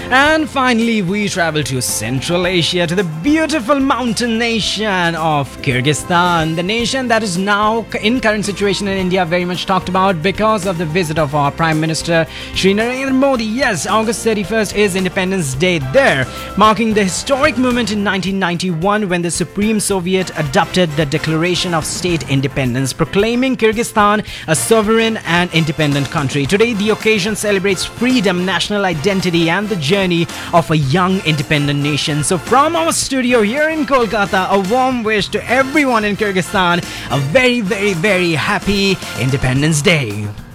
And finally, we travel to Central Asia, to the beautiful mountain nation of Kyrgyzstan, the nation that is now in current situation in India very much talked about because of the visit of our Prime Minister Shri Narendra Modi. Yes, August 31st is Independence Day there, marking the historic moment in 1991 when the Supreme Soviet adopted the Declaration of State Independence, proclaiming Kyrgyzstan a sovereign and independent country. Today, the occasion celebrates freedom, national identity, and the journey of a young independent nation. So from our studio here in Kolkata, a warm wish to everyone in Kyrgyzstan, a very, very, very happy Independence Day.